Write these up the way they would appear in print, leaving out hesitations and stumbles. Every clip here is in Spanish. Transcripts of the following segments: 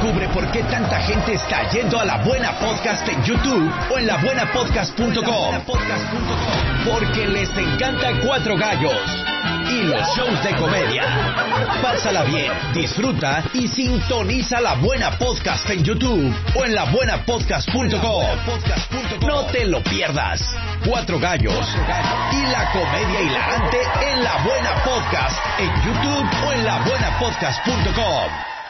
Descubre por qué tanta gente está yendo a La Buena Podcast en YouTube o en labuenapodcast.com. Porque les encanta Cuatro Gallos y los shows de comedia. Pásala bien, disfruta y sintoniza La Buena Podcast en YouTube o en labuenapodcast.com. No te lo pierdas. Cuatro Gallos y la comedia hilarante en La Buena Podcast en YouTube o en labuenapodcast.com.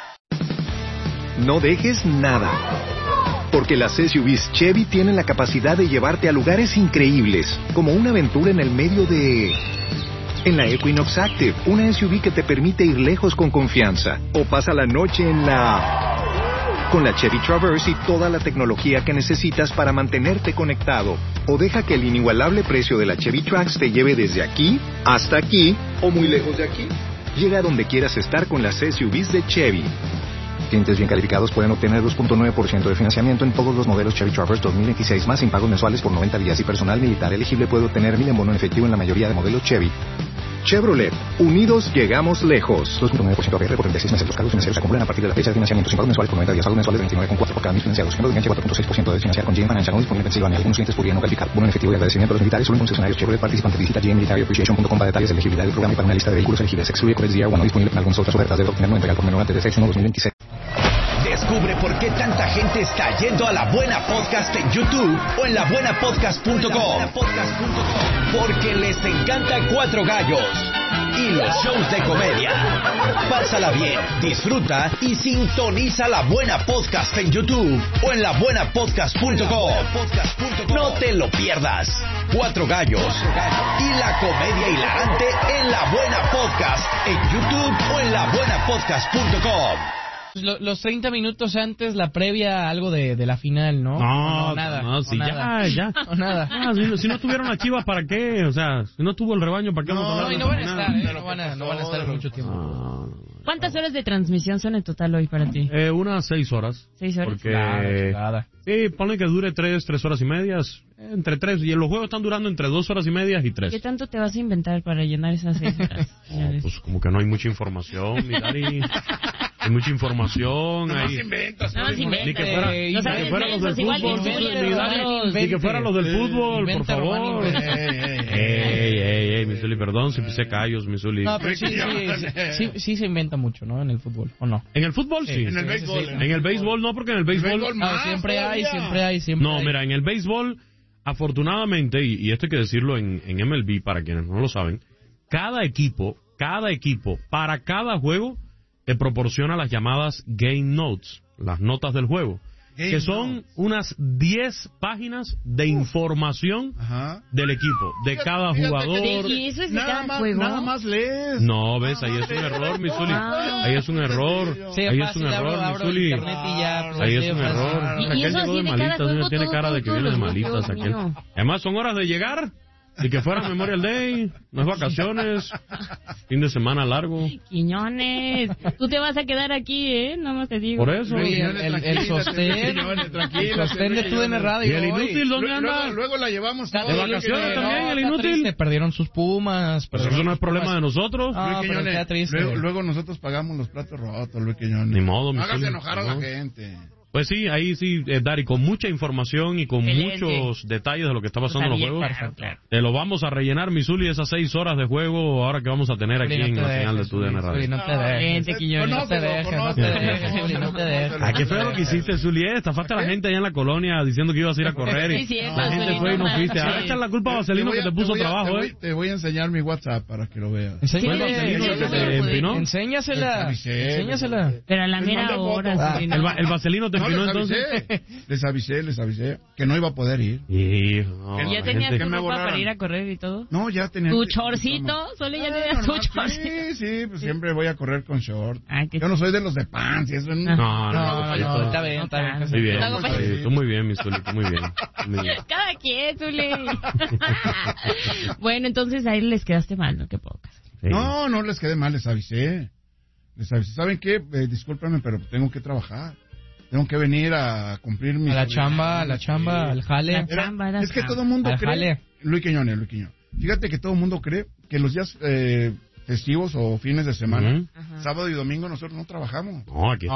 No dejes nada, porque las SUVs Chevy tienen la capacidad de llevarte a lugares increíbles, como una aventura en el medio de... En la Equinox Active, una SUV que te permite ir lejos con confianza. O pasa la noche en la... Con la Chevy Traverse y toda la tecnología que necesitas para mantenerte conectado. O deja que el inigualable precio de la Chevy Trax te lleve desde aquí hasta aquí o muy lejos de aquí. Llega a donde quieras estar con las SUVs de Chevy. Clientes bien calificados pueden obtener 2.9% de financiamiento en todos los modelos Chevy Traverse 2016 más sin pagos mensuales por 90 días y personal militar elegible puede obtener 1,000 en bono en efectivo en la mayoría de modelos Chevy. Chevrolet, unidos llegamos lejos. 2.9% APR por 36 meses. Los cargos financieros se acumulan a partir de la fecha de financiamiento sin pagos mensuales por 90 días. Pagos mensuales de 29,4 por cada 1,000 financiados. Ejemplo de enganche 4.6% de financiar con GM Financial no disponible en Pensilvania. Algunos clientes podrían no calificar. Bono en efectivo y agradecimiento a los militares solo en concesionarios Chevrolet participantes. Visita gmmilitaryappreciation.com para detalles de elegibilidad del programa y para una lista de vehículos elegibles. Excluye Codex DR1 no disponible en algunas otras ofertas. Debe obtener no entregar por menor antes de 6/1/2026. Descubre por qué tanta gente está yendo a La Buena Podcast en YouTube o en labuenapodcast.com. Porque les encanta Cuatro Gallos y los shows de comedia. Pásala bien, disfruta y sintoniza La Buena Podcast en YouTube o en labuenapodcast.com. No te lo pierdas. Cuatro Gallos y la comedia hilarante en La Buena Podcast en YouTube o en labuenapodcast.com. Los 30 minutos antes, la previa, algo de la final, ¿no? No, nada. No, si nada. ya. No, nada. Ah, si no tuvieron a Chivas, ¿para qué? O sea, si no tuvo el rebaño, ¿para qué vamos a hablar? No, y no van a estar, no van a estar mucho tiempo. ¿Cuántas horas de transmisión son en total hoy para ti? Unas 6 horas. 6 horas. Porque... Claro. Sí, ponle que dure 3 horas y medias. Entre 3. Y los juegos están durando entre 2 horas y medias y 3. ¿Qué tanto te vas a inventar para llenar esas 6 horas? No, pues como que no hay mucha información, mi Dari. Hay mucha información. No ahí. se inventas. Ni que fueran los del fútbol. Ni que fueran los del fútbol, por favor. Ey, Misuli, perdón si pisé callos, Misuli. No, pero sí se inventa mucho, ¿no? En el fútbol, ¿o no? En el fútbol sí. En el béisbol. En el béisbol no, porque en el béisbol... Siempre hay. No, mira, en el béisbol, afortunadamente, y esto hay que decirlo en MLB para quienes no lo saben, cada equipo, para cada juego, te proporciona las llamadas Game Notes, las notas del juego, que son unas 10 páginas de información del equipo, de cada jugador. ¿Y eso es de cada juego? Nada más lees. No, ves, ahí es un error, Misuli. Ahí es un error. Ahí es un error, Misuli. Ahí es un error. ¿Y eso Aquel llegó de así de cada malitas, juego? tiene cara de que viene de malitas aquel. Además, son horas de llegar. Y que fuera Memorial Day, no es vacaciones, fin de semana largo. Quiñones, tú te vas a quedar aquí, nada más te digo. Por eso. El sostén de tu DN Radio. ¿Y el inútil dónde anda? Luego la llevamos. ¿De vacaciones también, el inútil? Se perdieron sus Pumas. Pues eso no es problema de nosotros. Pero está triste. Luego nosotros pagamos los platos rotos, Luis Quiñones. Ni modo, mi Hágase Zuli, enojar a la gente. Pues sí, ahí sí, Dari, con mucha información y con muchos detalles de lo que está pasando en los juegos. Te lo vamos a rellenar, Misuli, esas 6 horas de juego ahora que vamos a tener aquí en la señal de tu DN Radio. No te dejes, no te dejes. ¿A qué fue lo que hiciste, Zuli? Estafaste a la gente allá en la colonia diciendo que ibas a ir a correr y la gente fue y no fuiste. Ahora echan la culpa a Vaselino que te puso trabajo, Te voy a enseñar mi WhatsApp para que lo veas. Enséñasela. Pero a la mera hora. El Vaselino te empinó entonces. Les avisé que no iba a poder ir. ¿Ya tenías tu ropa para ir a correr y todo? No, ya tenía. ¿Tu chorcito? ¿Solo ya tenías tu chorcito? Sí, pues siempre voy a correr con short. Ah, yo no soy de los de pants y eso. No, está bien. Muy bien, tú muy bien, mi Zuli, tú muy bien. Cada quien, Zuli. Bueno, entonces ahí les quedaste mal, ¿no? Qué pocas. No les quedé mal, les avisé. ¿Saben qué? Discúlpenme, pero tengo que trabajar. Tengo que venir a cumplir mi... A la chamba, al jale. Es que todo el mundo cree... Luis Quiñones. Fíjate que todo el mundo cree que los días festivos o fines de semana, sábado y domingo, nosotros no trabajamos. No, aquí